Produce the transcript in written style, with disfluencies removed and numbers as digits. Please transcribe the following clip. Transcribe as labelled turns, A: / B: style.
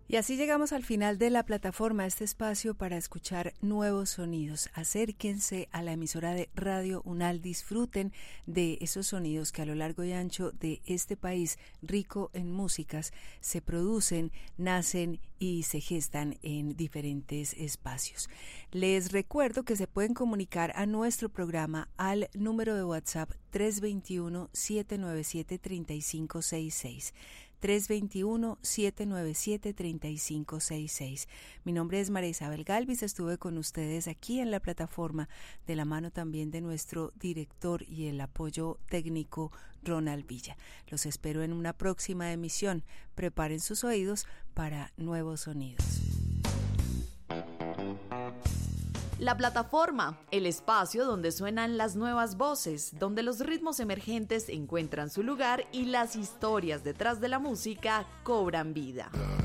A: Y así llegamos al final de la plataforma, este espacio para escuchar nuevos sonidos. Acérquense a la emisora de Radio Unal, disfruten de esos sonidos que a lo largo y ancho de este país rico en músicas se producen, nacen y se gestan en diferentes espacios. Les recuerdo que se pueden comunicar a nuestro programa al número de WhatsApp 321-797-3566. 321-797-3566. Mi nombre es María Isabel Galvis, estuve con ustedes aquí en la plataforma de la mano también de nuestro director y el apoyo técnico Ronald Villa. Los espero en una próxima emisión. Preparen sus oídos para nuevos sonidos.
B: La plataforma, el espacio donde suenan las nuevas voces, donde los ritmos emergentes encuentran su lugar y las historias detrás de la música cobran vida.